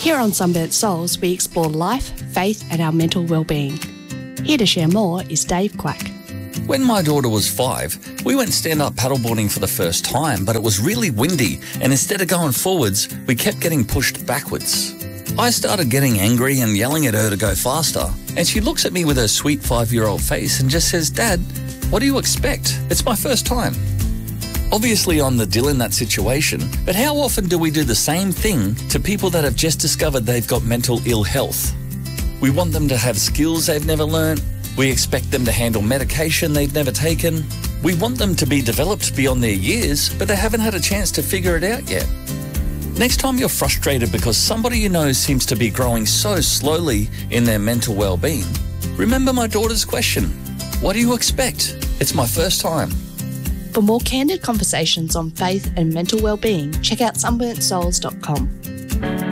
Here on Sunburnt Souls, we explore life, faith and our mental well-being. Here to share more is Dave Quack. When my daughter was 5, we went stand-up paddleboarding for the first time, but it was really windy, and instead of going forwards, we kept getting pushed backwards. I started getting angry and yelling at her to go faster, and she looks at me with her sweet 5-year-old face and just says, "Dad, what do you expect? It's my first time." Obviously, I'm the Dill in that situation, but how often do we do the same thing to people that have just discovered they've got mental ill health? We want them to have skills they've never learnt. We expect them to handle medication they've never taken. We want them to be developed beyond their years, but they haven't had a chance to figure it out yet. Next time you're frustrated because somebody you know seems to be growing so slowly in their mental well-being, remember my daughter's question. What do you expect? It's my first time. For more candid conversations on faith and mental well-being, check out sunburntsouls.com.